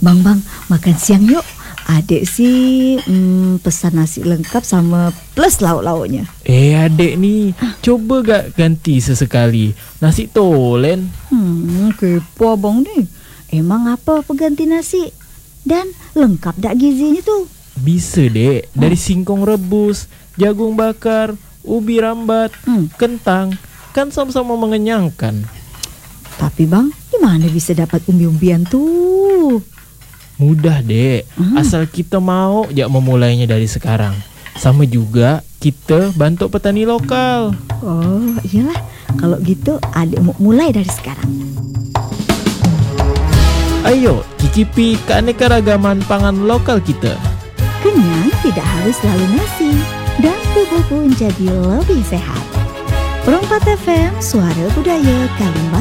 Bang, makan siang yuk. Adik sih pesan nasi lengkap sama plus lauk-lauknya. Adik ni, coba gak ganti sesekali. Nasi tolen. Kepo abang ni. Emang apa pengganti nasi? Dan lengkap tak gizinya tu? Bisa dek, dari singkong rebus, jagung bakar, ubi rambat, kentang. Kan sama-sama mengenyangkan. Tapi bang, di mana bisa dapat umbi-umbian tu? Mudah dek, asal kita mau jak memulainya dari sekarang. Sama juga kita bantu petani lokal. Oh iyalah, kalau gitu adik mau mulai dari sekarang. Ayo cicipi keanekaragaman pangan lokal kita. Kenyang tidak harus selalu nasi, dan tubuh pun jadi lebih sehat. Perompak FM, suara budaya Kalimantan.